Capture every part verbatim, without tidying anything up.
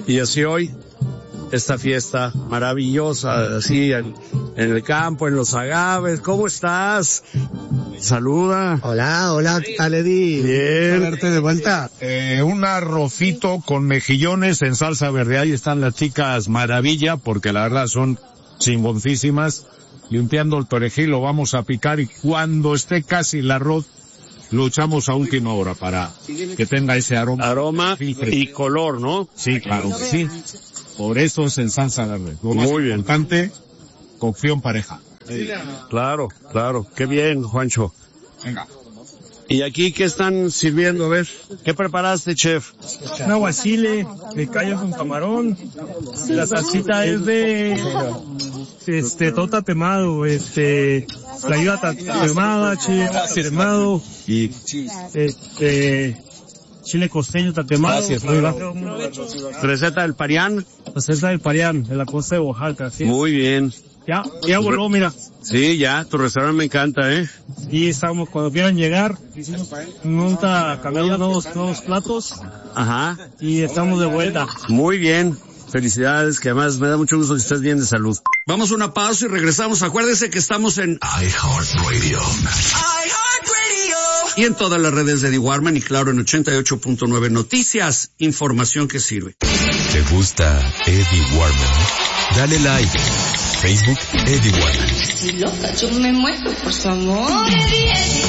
Y así hoy, esta fiesta maravillosa, así en, en el campo, en los agaves. ¿Cómo estás? Saluda. Hola, hola, ¿qué tal, Eddie? Bien. Verte de vuelta. Eh, un arrocito con mejillones en salsa verde. Ahí están las chicas maravilla, porque la verdad son chingoncísimas. Limpiando el perejil lo vamos a picar y cuando esté casi el arroz, lo echamos a última hora para que tenga ese aroma. Aroma y color, ¿no? Sí, claro que sí. Por eso es en salsa verde. Lo más Muy bien. importante, cocción pareja. Sí. Claro, claro. Qué bien, Juancho. Venga. ¿Y aquí qué están sirviendo? A ver, ¿qué preparaste, chef? Un aguachile de callo con camarón. La salsita es de este todo tatemado, este la ayuda tatemada, chile tatemado y este chile costeño tatemado. Receta del Parián. Receta del Parián, de la costa de Oaxaca, sí. Muy bien. Ya, ya voló, mira. Sí, ya, tu restaurante me encanta, ¿eh? Y estamos, cuando quieran llegar, nunca cambiamos nuevos, nuevos platos. Ajá. Y estamos de vuelta. Muy bien. Felicidades, que además me da mucho gusto que estés bien de salud. Vamos a una pausa y regresamos. Acuérdense que estamos en iHeartRadio. iHeartRadio. Y en todas las redes de Eddie Warman y claro en ochenta y ocho punto nueve Noticias. Información que sirve. ¿Te gusta Eddie Warman? Dale like. Facebook, Eddie Warman. Estoy loca, yo me muero por su amor. Eddie, Eddie.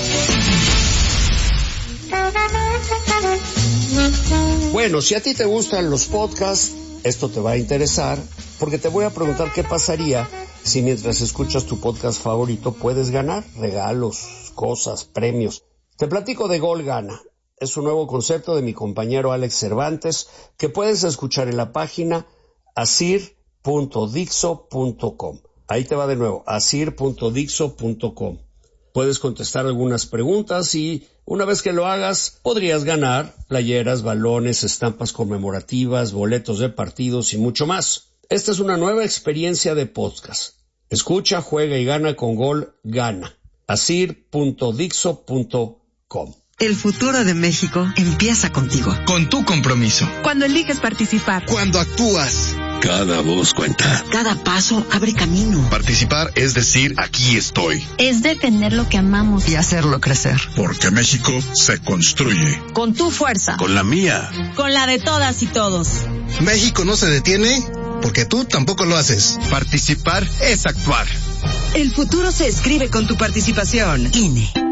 Bueno, si a ti te gustan los podcasts, esto te va a interesar, porque te voy a preguntar qué pasaría si mientras escuchas tu podcast favorito puedes ganar regalos, cosas, premios. Te platico de Gol Gana. Es un nuevo concepto de mi compañero Alex Cervantes que puedes escuchar en la página asir punto dixo punto com. Ahí te va de nuevo, asir punto dixo punto com. Puedes contestar algunas preguntas y una vez que lo hagas, podrías ganar playeras, balones, estampas conmemorativas, boletos de partidos y mucho más. Esta es una nueva experiencia de podcast. Escucha, juega y gana con Gol Gana. asir punto dixo punto com. El futuro de México empieza contigo. Con tu compromiso. Cuando eliges participar. Cuando actúas. Cada voz cuenta. Cada paso abre camino. Participar es decir, aquí estoy. Es defender lo que amamos. Y hacerlo crecer. Porque México se construye. Con tu fuerza. Con la mía. Con la de todas y todos. México no se detiene porque tú tampoco lo haces. Participar es actuar. El futuro se escribe con tu participación. I N E.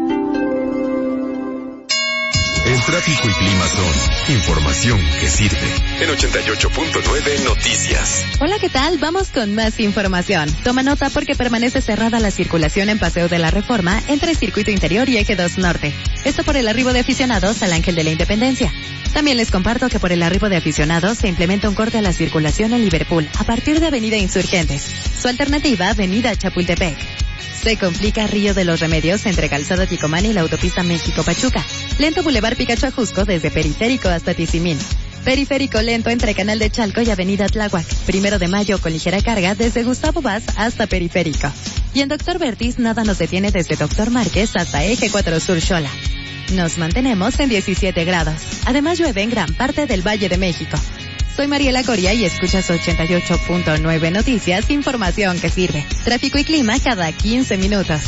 El tráfico y clima son información que sirve. En ochenta y ocho punto nueve Noticias. Hola, ¿qué tal? Vamos con más información. Toma nota porque permanece cerrada la circulación en Paseo de la Reforma entre Circuito Interior y Eje dos Norte. Esto por el arribo de aficionados al Ángel de la Independencia. También les comparto que por el arribo de aficionados se implementa un corte a la circulación en Liverpool a partir de Avenida Insurgentes. Su alternativa, Avenida Chapultepec. Se complica Río de los Remedios entre Calzada Ticomán y la autopista México-Pachuca. Lento Boulevard Picacho Ajusco desde Periférico hasta Tizimín. Periférico lento entre Canal de Chalco y Avenida Tláhuac. Primero de Mayo con ligera carga desde Gustavo Vaz hasta Periférico. Y en Doctor Vertis nada nos detiene desde Doctor Márquez hasta Eje cuatro Sur Xola. Nos mantenemos en diecisiete grados. Además llueve en gran parte del Valle de México. Soy Mariela Coria y escuchas ochenta y ocho punto nueve Noticias, información que sirve. Tráfico y clima cada quince minutos.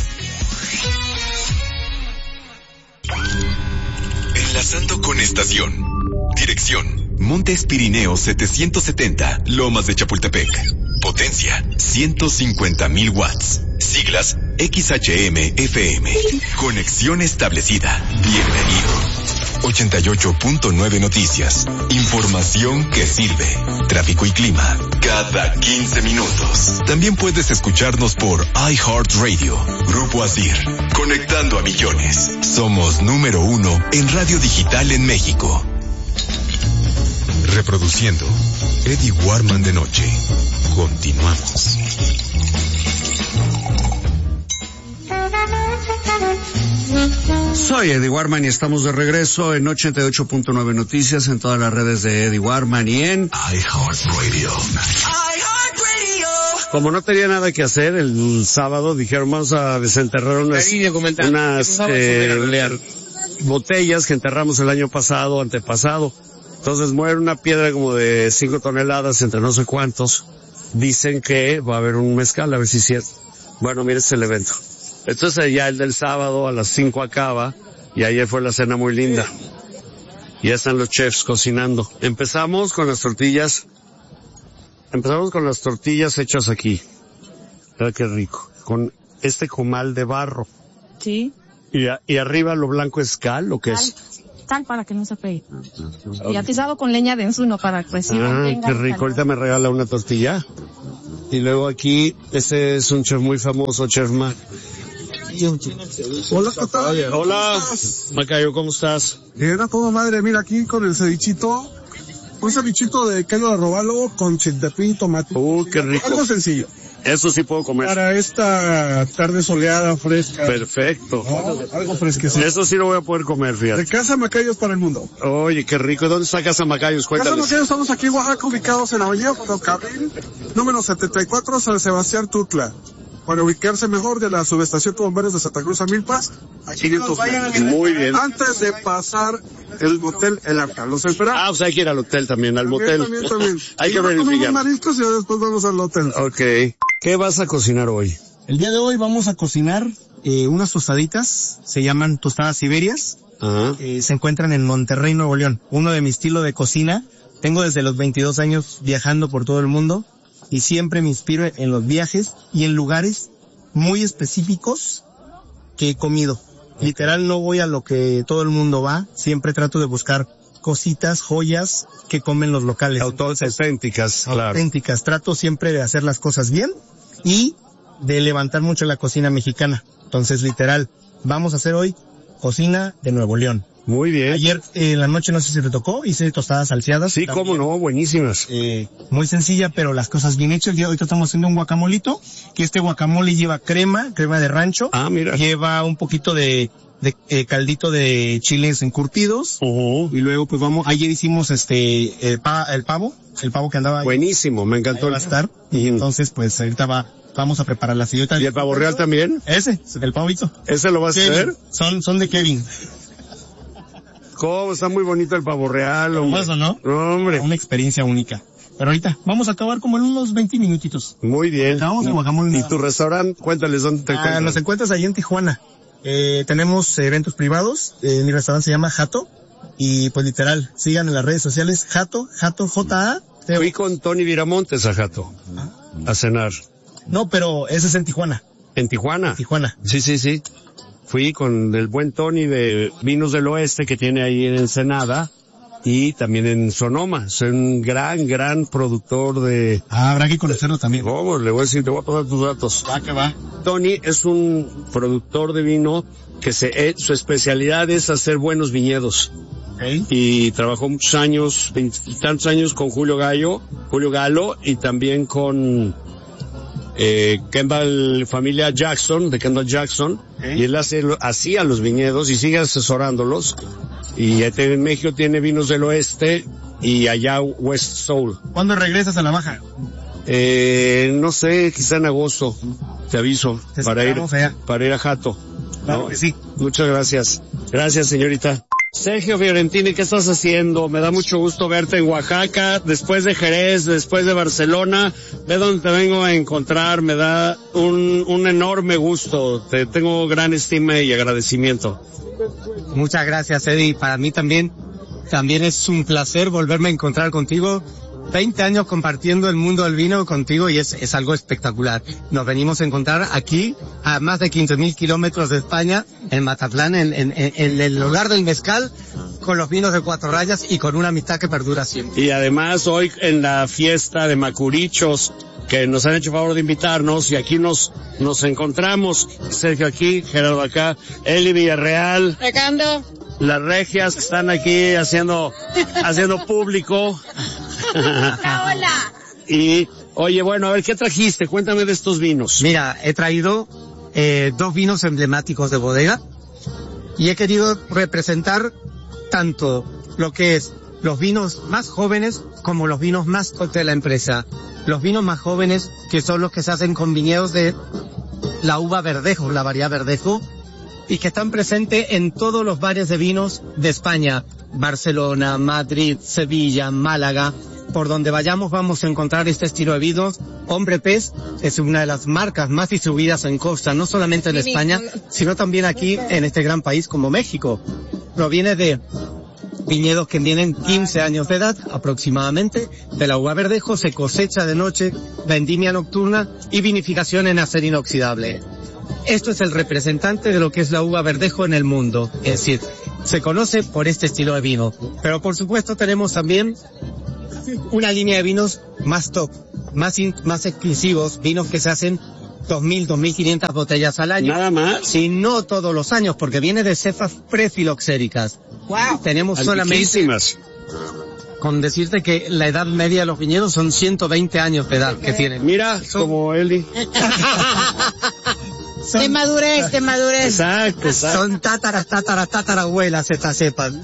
Enlazando con estación. Dirección: Montes Pirineos setecientos setenta, Lomas de Chapultepec. Potencia: ciento cincuenta mil watts. Siglas: X H M F M. Conexión establecida. Bienvenido. ochenta y ocho punto nueve Noticias. Información que sirve. Tráfico y clima cada quince minutos. También puedes escucharnos por iHeartRadio. Grupo Asir. Conectando a millones. Somos número uno en radio digital en México. Reproduciendo Eddie Warman de noche. Continuamos. Soy Eddie Warman y estamos de regreso en ochenta y ocho punto nueve Noticias, en todas las redes de Eddie Warman y en iHeartRadio. Como no tenía nada que hacer, el sábado dijeron vamos a desenterrar unas, unas eh, botellas que enterramos el año pasado, antepasado. Entonces mueve una piedra como de cinco toneladas entre no sé cuántos. Dicen que va a haber un mezcal, a ver si es cierto. Bueno, mire, este es el evento. Entonces ya el del sábado a las cinco acaba, y ayer fue la cena muy linda. Ya están los chefs cocinando. Empezamos con las tortillas, empezamos con las tortillas hechas aquí. Mira qué rico. Con este comal de barro. Sí. Y, a, y arriba lo blanco es cal, ¿o qué es? Tal para que no se pegue. Y atizado con leña de enzuno para que reciba. Ah, qué rico. Ahorita me regala una tortilla. Y luego aquí, este es un chef muy famoso, Chef Mac. Hola, ¿qué tal? Hola, Macayo, ¿cómo estás? Era todo madre, mira aquí con el cevichito. Un cevichito de queso de robalo con chiltepín, tomate. Uh, qué rico. Algo sencillo. Eso sí puedo comer. Para esta tarde soleada, fresca. Perfecto. ¿No? Algo fresquecito. Eso sí lo voy a poder comer, fíjate. De Casa Macayos para el mundo. Oye, qué rico. ¿Dónde está Casa Macayos? Cuéntales. Casa Macayos, estamos aquí en Oaxaca, ubicados en la avenida Ferrocarril, número setenta y cuatro, San Sebastián Tutla. Para ubicarse mejor de la subestación Bomberos de Santa Cruz a Milpas, aquí nos vayan. Muy bien. Antes de pasar el motel El Arca, los esperamos. Ah, o sea, hay que ir al hotel también, al También, motel. también, también. Hay que Comemos verificar. mariscos y después vamos al hotel. Ok. ¿Qué vas a cocinar hoy? El día de hoy vamos a cocinar eh, unas tostaditas, se llaman tostadas siberias. Ajá. Eh, se encuentran en Monterrey, Nuevo León. Uno de mi estilo de cocina. Tengo desde los veintidós años viajando por todo el mundo y siempre me inspiro en los viajes y en lugares muy específicos que he comido. Literal no voy a lo que todo el mundo va, siempre trato de buscar cositas, joyas que comen los locales. Auténticas, claro. Auténticas. Trato siempre de hacer las cosas bien y de levantar mucho la cocina mexicana. Entonces, literal, vamos a hacer hoy cocina de Nuevo León. Muy bien. Ayer eh, en la noche, no sé si te tocó, hice tostadas salseadas. Sí, también. Cómo no, buenísimas. Eh, muy sencilla, pero las cosas bien hechas. Ya ahorita estamos haciendo un guacamolito, que este guacamole lleva crema, crema de rancho. Ah, mira. Lleva un poquito de, de eh, caldito de chiles encurtidos. Uh-huh. Y luego, pues vamos, ayer hicimos este, eh, pa, el pavo, el pavo que andaba ahí. Buenísimo, me encantó. Ahí va a estar. Uh-huh. Y entonces, pues ahorita va, vamos a preparar la sillota. ¿Y el pavo real también? Ese, el pavito. ¿Ese lo vas Kevin. a hacer? Son, son de Kevin. ¿Cómo? Está muy bonito el pavo real, hombre. Eso, ¿no? No, hombre. Una experiencia única. Pero ahorita, vamos a acabar como en unos veinte minutitos. Muy bien. Vamos a guacamole. ¿Y tu restaurante? Cuéntales dónde te ah, encuentras. Nos encuentras ahí en Tijuana. Eh, tenemos eventos privados. Eh, mi restaurante se llama Jato. Y pues literal, sigan en las redes sociales. Jato, Jato, J A. Fui con Tony Viramontes a Jato. ¿Ah? A cenar. No, pero ese es en Tijuana. ¿En Tijuana? En Tijuana. Sí, sí, sí. Fui con el buen Tony de Vinos del Oeste que tiene ahí en Ensenada y también en Sonoma. Es un gran, gran productor de... Ah, habrá que conocerlo también. ¿Cómo? Le voy a decir, te voy a pasar tus datos. Va, que va. Tony es un productor de vino que se, eh, su especialidad es hacer buenos viñedos. Okay. Y trabajó muchos años, veintitantos años con Julio Gallo, Julio Galo y también con... Eh, Kendall, familia Jackson, de Kendall Jackson, ¿eh? Y él hace, hacía los viñedos y sigue asesorándolos. Y en México tiene Vinos del Oeste y allá West Soul. ¿Cuándo regresas a la Baja? Eh, no sé, quizá en agosto, te aviso, te para ir, allá. para ir a Jato. Claro ¿no? que sí. Muchas gracias. Gracias, señorita. Sergio Fiorentini, ¿qué estás haciendo? Me da mucho gusto verte en Oaxaca, después de Jerez, después de Barcelona. Ve dónde te vengo a encontrar, me da un, un enorme gusto. Te tengo gran estima y agradecimiento. Muchas gracias, Eddie. Para mí también, también es un placer volverme a encontrar contigo. veinte años compartiendo el mundo del vino contigo y es, es algo espectacular. Nos venimos a encontrar aquí, a más de quince mil kilómetros de España, en Matatlán, en, en, en el lugar del mezcal, con los vinos de cuatro rayas y con una amistad que perdura siempre. Y además hoy en la fiesta de Macurichos, que nos han hecho favor de invitarnos, y aquí nos, nos encontramos, Sergio aquí, Gerardo acá, Eli Villarreal. Recando. Las regias que están aquí haciendo, haciendo público. Hola. Y, oye, bueno, a ver, ¿qué trajiste? Cuéntame de estos vinos. Mira, he traído eh, dos vinos emblemáticos de bodega y he querido representar tanto lo que es los vinos más jóvenes como los vinos más de la empresa. Los vinos más jóvenes, que son los que se hacen con viñedos de la uva verdejo, la variedad verdejo, y que están presentes en todos los bares de vinos de España. Barcelona, Madrid, Sevilla, Málaga. Por donde vayamos vamos a encontrar este estilo de vinos. Hombre Pez es una de las marcas más distribuidas en costa, no solamente en España, sino también aquí en este gran país como México. Proviene de viñedos que tienen quince años de edad aproximadamente. De la uva verdejo se cosecha de noche, vendimia nocturna y vinificación en acero inoxidable. Esto es el representante de lo que es la uva verdejo en el mundo. Es decir, se conoce por este estilo de vino. Pero por supuesto tenemos también una línea de vinos más top, más in, más exclusivos, vinos que se hacen dos mil, dos mil quinientas botellas al año. Nada más. Y no todos los años, porque viene de cepas prefiloxéricas. Wow. Tenemos solamente, con decirte que la edad media de los viñedos son ciento veinte años de edad que tienen. Mira, son... como Eli. Son... De madurez, de madurez. Exacto, exacto. Son tátaras, tátaras, tatarabuelas estas cepas.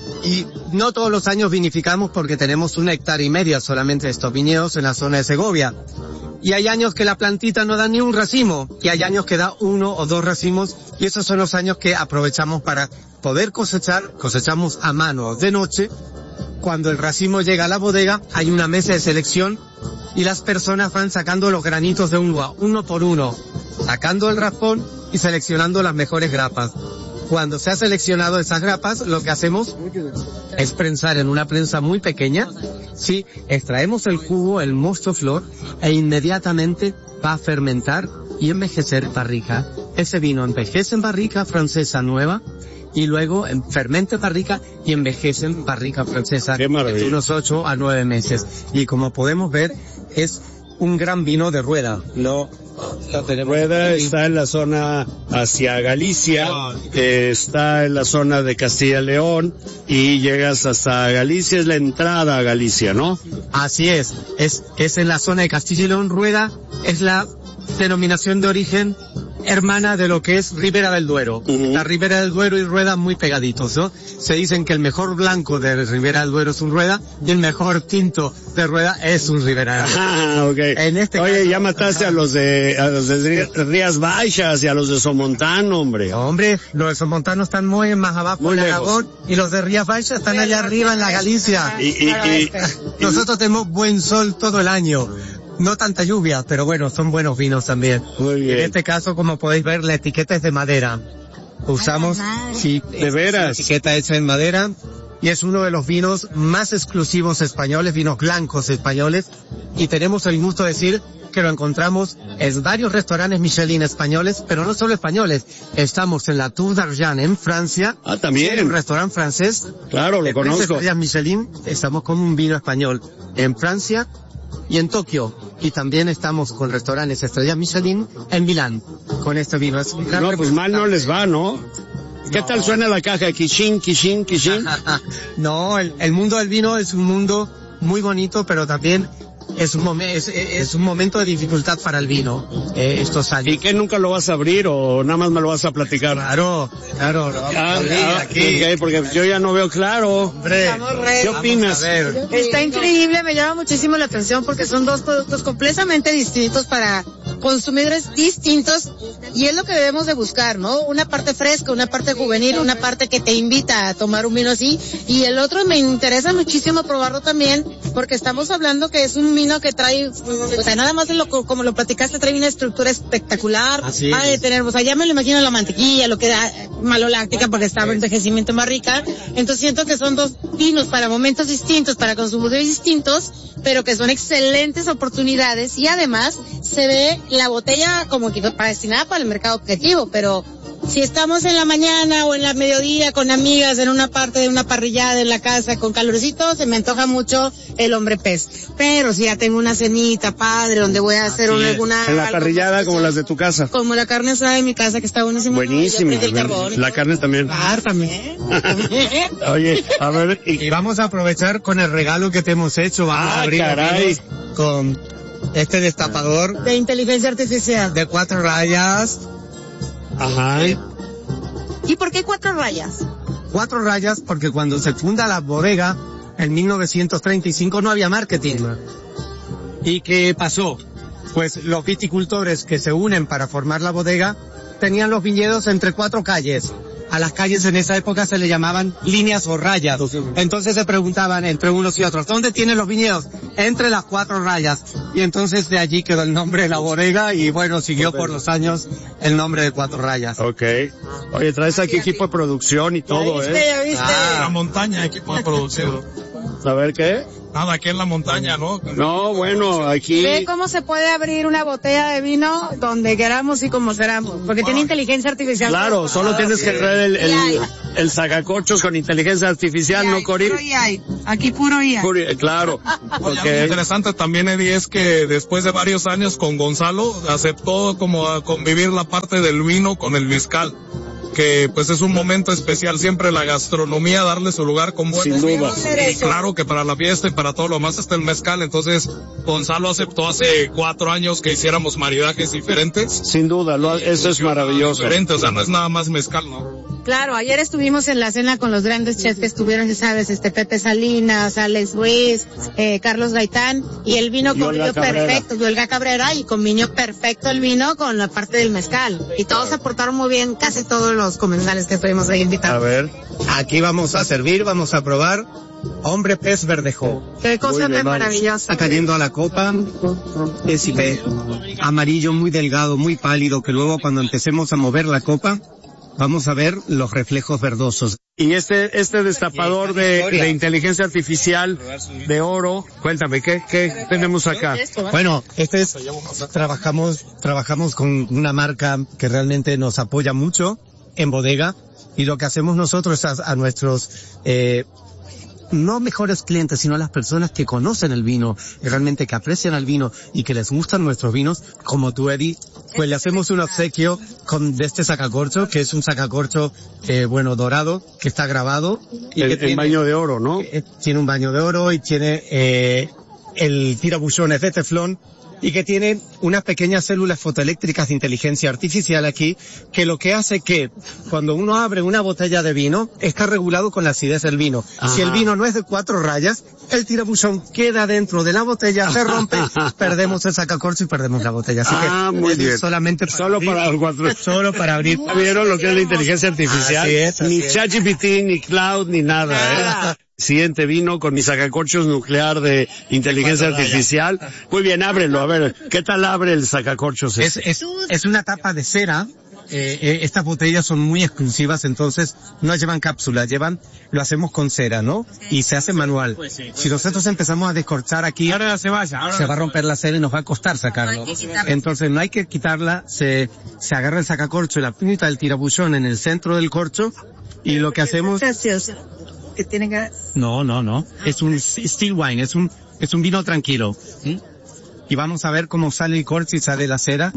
Y no todos los años vinificamos porque tenemos una hectárea y media solamente de estos viñedos en la zona de Segovia. Y hay años que la plantita no da ni un racimo, y hay años que da uno o dos racimos, y esos son los años que aprovechamos para poder cosechar. Cosechamos a mano de noche. Cuando el racimo llega a la bodega, hay una mesa de selección, y las personas van sacando los granitos de uva, uno por uno, sacando el raspón y seleccionando las mejores grapas. Cuando se ha seleccionado esas grapas, lo que hacemos es prensar en una prensa muy pequeña, sí, extraemos el jugo, el mosto flor, e inmediatamente va a fermentar y envejecer en barrica. Ese vino envejece en barrica francesa nueva, y luego fermenta en barrica y envejece en barrica francesa de unos ocho a nueve meses. Y como podemos ver, es un gran vino de rueda. No, no tenemos. Rueda está en la zona hacia Galicia, eh, está en la zona de Castilla y León, y llegas hasta Galicia, es la entrada a Galicia, ¿no? Así es, es, es en la zona de Castilla y León. Rueda es la denominación de origen hermana de lo que es Ribera del Duero. Uh-huh. La Ribera del Duero y Rueda muy pegaditos, ¿no? Se dicen que el mejor blanco de Ribera del Duero es un Rueda y el mejor tinto de Rueda es un Ribera del Duero. Ah, okay. En este Oye, caso, ya mataste a los de a los de Rías Baixas y a los de Somontano, hombre. Hombre, los de Somontano están muy más abajo muy en Aragón y los de Rías Baixas están allá arriba en la Galicia. Y, y, y, Nosotros tenemos buen sol todo el año. No tanta lluvia, pero bueno, son buenos vinos también. Muy bien. En este caso, como podéis ver, la etiqueta es de madera. Usamos, sí, de veras, etiqueta hecha en madera, y es uno de los vinos más exclusivos españoles, vinos blancos españoles, y tenemos el gusto de decir que lo encontramos en varios restaurantes Michelin españoles, pero no solo españoles. Estamos en la Tour d'Argent en Francia. Ah, también. En un restaurante francés. Claro, lo conozco. Estrellas Michelin, estamos con un vino español en Francia y en Tokio, y también estamos con restaurantes Estrellas Michelin en Milán, con este vino. Es un gran no, pues mal no les va, ¿no? ¿Qué no. tal suena la caja? Kishin, Kishin, Kishin. No, el, el mundo del vino es un mundo muy bonito, pero también es un, momen, es, es un momento de dificultad para el vino, eh, estos años. ¿Y qué, nunca lo vas a abrir o nada más me lo vas a platicar? Claro, claro, lo vamos ah, a abrir ah, aquí. Okay, porque yo ya no veo claro. Hombre, ¿qué opinas? Está increíble, me llama muchísimo la atención porque son dos productos completamente distintos para consumidores distintos, y es lo que debemos de buscar, ¿no? Una parte fresca, una parte juvenil, una parte que te invita a tomar un vino así, y el otro me interesa muchísimo probarlo también, porque estamos hablando que es un vino que trae, o sea, nada más de lo, como lo platicaste, trae una estructura espectacular. Así va a tener, o sea, ya me lo imagino la mantequilla, lo que da maloláctica porque está en envejecimiento más rica. Entonces siento que son dos vinos para momentos distintos, para consumidores distintos, pero que son excelentes oportunidades, y además se ve la botella como que para destinada para el mercado objetivo, pero si estamos en la mañana o en la mediodía con amigas en una parte de una parrillada en la casa con calorcito, se me antoja mucho el Hombre Pez. Pero si ya tengo una cenita padre donde voy a hacer una, alguna... En la parrillada como las de tu casa. Como la carne asada de mi casa, que está buenísima. Buenísima. El carbón, la carne también. Claro, también. Oye, a ver... Y... y vamos a aprovechar con el regalo que te hemos hecho. Vamos ah, a abrir caray. Con este destapador. De inteligencia artificial. De cuatro rayas. Ajá. ¿Y por qué cuatro rayas? Cuatro rayas porque cuando se funda la bodega en mil novecientos treinta y cinco no había marketing. ¿Y qué pasó? Pues los viticultores que se unen para formar la bodega tenían los viñedos entre cuatro calles. a las calles en esa época se le llamaban líneas o rayas. Entonces se preguntaban entre unos y otros, ¿dónde tienen los viñedos? Entre las cuatro rayas. Y entonces de allí quedó el nombre de la bodega y bueno, siguió por los años el nombre de Cuatro Rayas. Ok. Oye, traes aquí equipo de producción y todo, ¿Ya viste, ¿eh? ya viste? Ah, la montaña, equipo de producción. A ver, ¿qué? Nada, aquí en la montaña, ¿no? No, bueno, aquí... Ve cómo se puede abrir una botella de vino donde queramos y como queramos, porque tiene inteligencia artificial. Claro, solo tienes que traer el, el, el sacacorchos con inteligencia artificial, ¿no, Cori? Puro I A, aquí puro I A. Puri- Claro. Oye, Okay. algo interesante también, Eddie, es que después de varios años con Gonzalo, aceptó como a convivir la parte del vino con el mezcal, que pues es un momento especial, siempre la gastronomía, darle su lugar con buenos Sin duda. vinos. Y claro que para la fiesta y para todo lo más está el mezcal, entonces Gonzalo aceptó hace cuatro años que hiciéramos maridajes diferentes. Sin duda, lo, eso es maravilloso. Diferente, o sea, no es nada más mezcal, ¿no? Claro, ayer estuvimos en la cena con los grandes chefs que estuvieron, ya sabes, este Pepe Salinas, Alex Ruiz, eh, Carlos Gaitán, y el vino Y Olga combinó Cabrera. perfecto, y Olga Cabrera, y combinó perfecto el vino con la parte del mezcal. Y todos aportaron muy bien, casi todos los comensales que estuvimos ahí A invitados. ver. Aquí vamos a servir, vamos a probar Hombre Pez Verdejo. Qué cosa Muy bien, tan vamos. maravillosa. Está cayendo a la copa, es eh, amarillo muy delgado, muy pálido, que luego cuando empecemos a mover la copa, vamos a ver los reflejos verdosos. Y este, este destapador de, de inteligencia artificial de oro, cuéntame, ¿qué, qué tenemos acá? Bueno, este es, trabajamos, trabajamos con una marca que realmente nos apoya mucho en bodega, y lo que hacemos nosotros a, a nuestros, eh, no mejores clientes, sino a las personas que conocen el vino, y realmente que aprecian el vino y que les gustan nuestros vinos, como tú, Eddie, pues le hacemos un obsequio con de este sacacorcho, que es un sacacorcho, eh, bueno, dorado, que está grabado. Y El, que el tiene, baño de oro, ¿no? eh, tiene un baño de oro y tiene, eh, el tirabuchones de teflón, y que tiene unas pequeñas células fotoeléctricas de inteligencia artificial aquí, que lo que hace que cuando uno abre una botella de vino, está regulado con la acidez del vino. Ajá. Si el vino no es de cuatro rayas, el tirabuchón queda dentro de la botella, se rompe, perdemos el sacacorcho y perdemos la botella. Así Ah, que muy es bien. solamente para Solo abrir, para los cuatro. solo para abrir. ¿Vieron lo que es la inteligencia artificial? Así es, así ni es. ChatGPT, ni Cloud, ni nada, ¿eh? Siguiente vino con mi sacacorchos nuclear de inteligencia artificial. Muy bien, ábrelo, a ver, ¿qué tal abre el sacacorchos? Es, es, es una tapa de cera. Eh, eh, estas botellas son muy exclusivas, entonces no llevan cápsula, llevan, lo hacemos con cera, ¿no? Y se hace manual. Si nosotros empezamos a descorchar aquí, Ahora se vaya, ahora se va a romper la cera y nos va a costar sacarlo. Entonces no hay que quitarla, se, se agarra el sacacorcho y la punta del tirabuchón en el centro del corcho, y lo que hacemos... Precioso. Que tiene que... No, no, no. Es un still wine, es un, es un vino tranquilo. ¿Sí? Y vamos a ver cómo sale el corcho y sale la cera.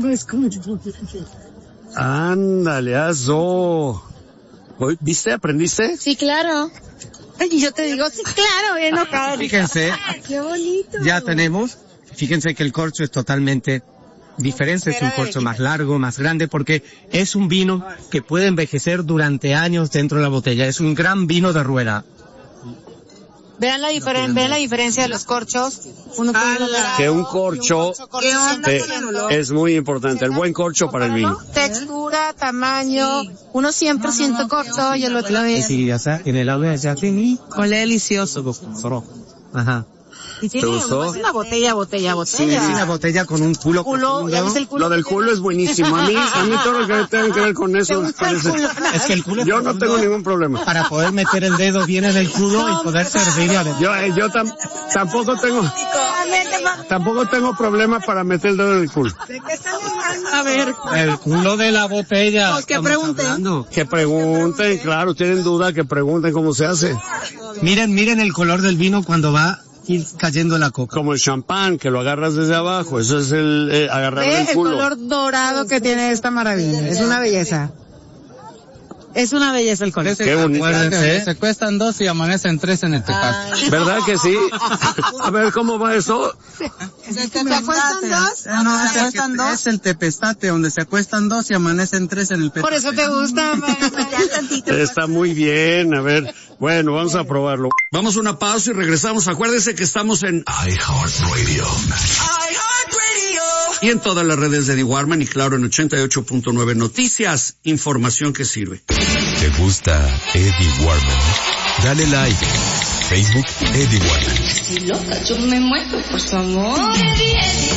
Ándale, aso. Oye, ¿viste? ¿Aprendiste? Sí, claro. Y yo te digo, sí, claro, bien enojado. Fíjense, Qué bonito. ya tenemos, fíjense que el corcho es totalmente diferente, es un corcho más largo, más grande, porque es un vino que puede envejecer durante años dentro de la botella. Es un gran vino de rueda. Vean la diferencia, vean la diferencia de los corchos. Uno con uno dorado, Que un corcho ¿Qué onda eh, con el olor? es muy importante, el buen corcho para el vino. Textura, tamaño, uno cien por ciento corto y el otro es... Sí, ya está, en el agua ya tiene. Huele delicioso. Ajá. Y tiene ¿Te gustó? es una botella, botella, Sí, botella. es una botella con un culo. Culo, ¿ya viste el culo? Lo del culo es buenísimo. A mí, a mí todo lo que tenga que ver con ¿Te eso. gusta el parece- culo? Es que el culo es Yo no tengo ningún problema. para poder meter el dedo bien en el culo y poder servir a Yo, eh, yo tam- tampoco tengo, tampoco tengo problema para meter el dedo en el culo. A ver, el culo de la botella. Pues que estamos pregunten. hablando. Que pregunten, claro, tienen duda, que pregunten cómo se hace. Miren, miren el color del vino cuando va ir cayendo la copa. Como el champán, que lo agarras desde abajo. Eso es el eh, agarrar ve el el culo. color dorado que tiene esta maravilla. Es una belleza. Es una belleza el color. Qué bonito. Acuérdense, Se cuestan dos y amanecen tres en el Tecate. ¿Verdad que sí? A ver, ¿cómo va eso? ¿Se acuestan dos? No, se acuestan dos. Es el Tepestate, donde se acuestan dos y amanecen tres en el Petate. Por eso te gusta. Está muy bien, a ver. Bueno, vamos a probarlo. Vamos a una pausa y regresamos. Acuérdense que estamos en iHeartRadio. Y en todas las redes de Eddie Warman y claro en ochenta y ocho punto nueve Noticias, información que sirve. ¿Te gusta Eddie Warman? Dale like. Facebook, Eddie Warman. Estoy loca, yo me muero por su amor, Eddie, Eddie.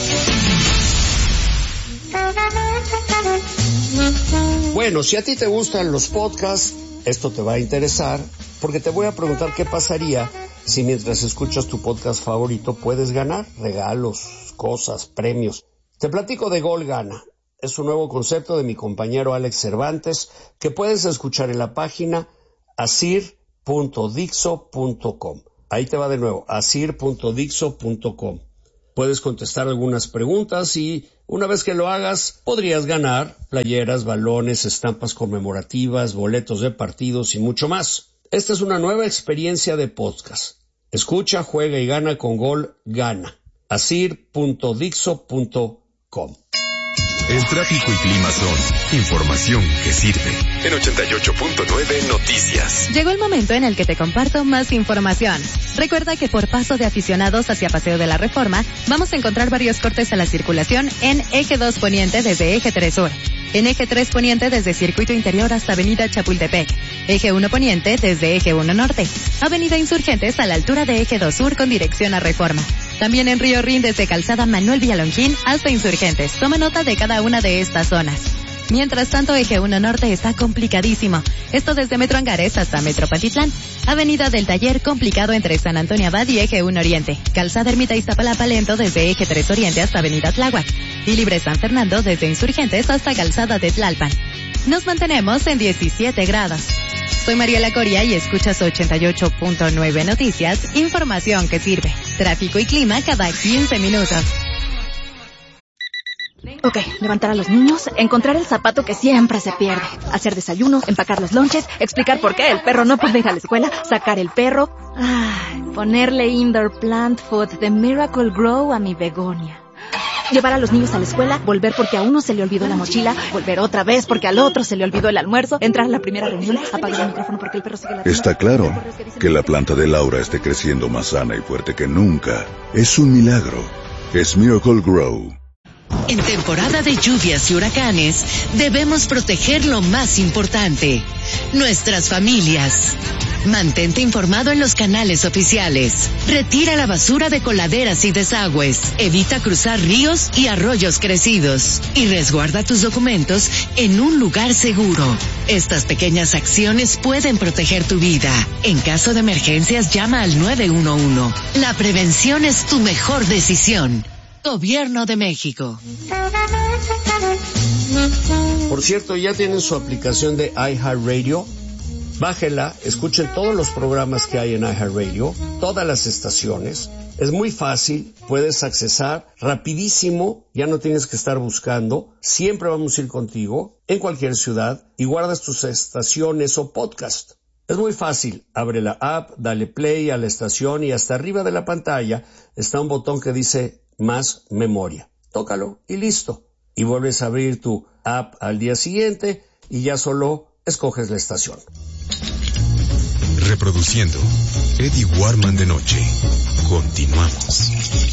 Bueno, si a ti te gustan los podcasts, esto te va a interesar, porque te voy a preguntar qué pasaría si mientras escuchas tu podcast favorito puedes ganar regalos, cosas, premios. Te platico de Gol Gana. Es un nuevo concepto de mi compañero Alex Cervantes que puedes escuchar en la página asir punto dixo punto com. Ahí te va de nuevo, asir punto dixo punto com. Puedes contestar algunas preguntas y una vez que lo hagas podrías ganar playeras, balones, estampas conmemorativas, boletos de partidos y mucho más. Esta es una nueva experiencia de podcast. Escucha, juega y gana con Gol Gana. asir punto dixo punto com. El tráfico y clima son información que sirve. En ochenta y ocho punto nueve Noticias. Llegó el momento en el que te comparto más información. Recuerda que por paso de aficionados hacia Paseo de la Reforma, vamos a encontrar varios cortes a la circulación en Eje dos Poniente desde Eje tres Sur. En Eje tres Poniente desde Circuito Interior hasta Avenida Chapultepec. Eje uno Poniente desde Eje uno Norte. Avenida Insurgentes a la altura de Eje dos Sur con dirección a Reforma. También en Río Rin desde Calzada Manuel Villalongín hasta Insurgentes. Toma nota de cada una de estas zonas. Mientras tanto, Eje uno Norte está complicadísimo. Esto desde Metro Angares hasta Metro Patitlán. Avenida del Taller complicado entre San Antonio Abad y Eje uno Oriente. Calzada Ermita Iztapalapa lento desde Eje tres Oriente hasta Avenida Tláhuac. Y Libre San Fernando desde Insurgentes hasta Calzada de Tlalpan. Nos mantenemos en diecisiete grados. Soy Mariela Coria y escuchas ochenta y ocho punto nueve Noticias, información que sirve. Tráfico y clima cada quince minutos. Ok, levantar a los niños, encontrar el zapato que siempre se pierde, hacer desayuno, empacar los lonches, explicar por qué el perro no puede ir a la escuela, sacar el perro, ay, ponerle indoor plant food de Miracle Grow a mi begonia. Llevar a los niños a la escuela, volver porque a uno se le olvidó la mochila, volver otra vez porque al otro se le olvidó el almuerzo, entrar a la primera reunión, apagar el micrófono porque el perro sigue la... Está claro que la planta de Laura esté creciendo más sana y fuerte que nunca. Es un milagro. Es Miracle Grow. En temporada de lluvias y huracanes, debemos proteger lo más importante, nuestras familias. Mantente informado en los canales oficiales. Retira la basura de coladeras y desagües. Evita cruzar ríos y arroyos crecidos. Y resguarda tus documentos en un lugar seguro. Estas pequeñas acciones pueden proteger tu vida. En caso de emergencias, llama al nueve uno uno. La prevención es tu mejor decisión. Gobierno de México. Por cierto, ¿ya tienen su aplicación de iHeartRadio? Bájela, escuchen todos los programas que hay en iHeartRadio, todas las estaciones. Es muy fácil, puedes accesar rapidísimo, ya no tienes que estar buscando. Siempre vamos a ir contigo, en cualquier ciudad, y guardas tus estaciones o podcast. Es muy fácil, abre la app, dale play a la estación y hasta arriba de la pantalla está un botón que dice más memoria. Tócalo y listo. Y vuelves a abrir tu app al día siguiente y ya solo escoges la estación. Reproduciendo Eddie Warman de noche. Continuamos.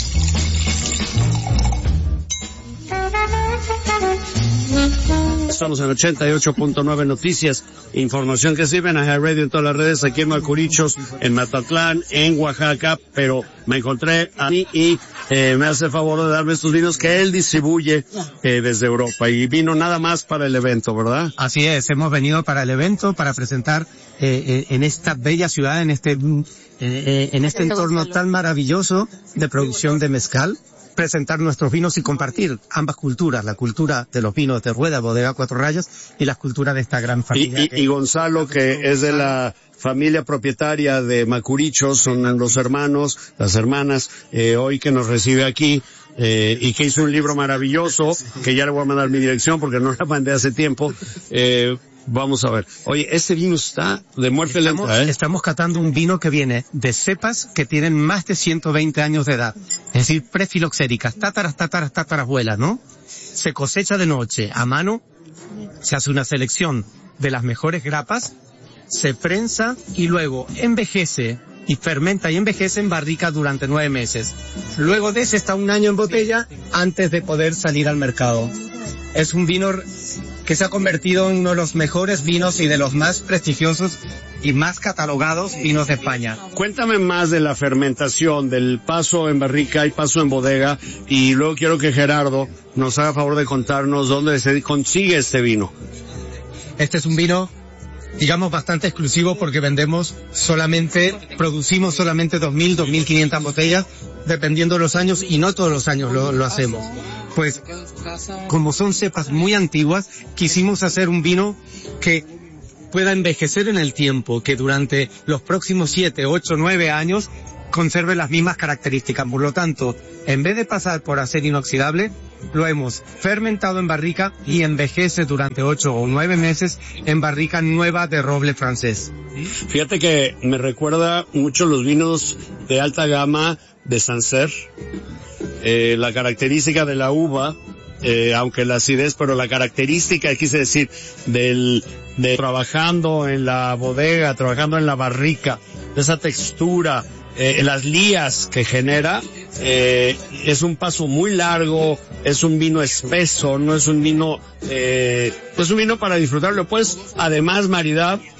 Estamos en ochenta y ocho punto nueve Noticias, información que sirve en iHeartRadio en todas las redes, aquí en Macurichos, en Matatlán, en Oaxaca, pero me encontré a mí y eh, me hace el favor de darme estos vinos que él distribuye eh, desde Europa y vino nada más para el evento, ¿verdad? Así es, hemos venido para el evento para presentar eh, eh, en esta bella ciudad, en este eh, eh, en este entorno tan maravilloso de producción de mezcal, presentar nuestros vinos y compartir ambas culturas, la cultura de los vinos de Rueda, Bodega Cuatro Rayas, y la cultura de esta gran familia. Y, y, y Gonzalo, que es de la familia propietaria de Macurichos, son los hermanos, las hermanas, eh, hoy que nos recibe aquí, eh, y que hizo un libro maravilloso, que ya le voy a mandar mi dirección porque no la mandé hace tiempo, eh, vamos a ver. Oye, este vino está de muerte estamos, lenta, ¿eh? Estamos catando un vino que viene de cepas que tienen más de ciento veinte años de edad. Es decir, prefiloxéricas, tátaras, tátaras, tátaras abuelas, ¿no? Se cosecha de noche, a mano, se hace una selección de las mejores grapas, se prensa y luego envejece y fermenta y envejece en barrica durante nueve meses. Luego de ese está un año en botella antes de poder salir al mercado. Es un vino que se ha convertido en uno de los mejores vinos y de los más prestigiosos y más catalogados vinos de España. Cuéntame más de la fermentación, del paso en barrica y paso en bodega, y luego quiero que Gerardo nos haga favor de contarnos dónde se consigue este vino. Este es un vino, digamos, bastante exclusivo porque vendemos solamente, producimos solamente dos mil, dos mil quinientas botellas, dependiendo de los años, y no todos los años lo, lo hacemos. Pues, como son cepas muy antiguas, quisimos hacer un vino que pueda envejecer en el tiempo, que durante los próximos siete, ocho, nueve años conserve las mismas características. Por lo tanto, en vez de pasar por acero inoxidable, lo hemos fermentado en barrica y envejece durante ocho o nueve meses en barrica nueva de roble francés. Fíjate que me recuerda mucho los vinos de alta gama de Sancerre, eh, la característica de la uva, eh, aunque la acidez, pero la característica, quise decir, del, de trabajando en la bodega, trabajando en la barrica, de esa textura, eh, las lías que genera, eh, es un paso muy largo, es un vino espeso, no es un vino, eh, es un vino para disfrutarlo, pues, además maridar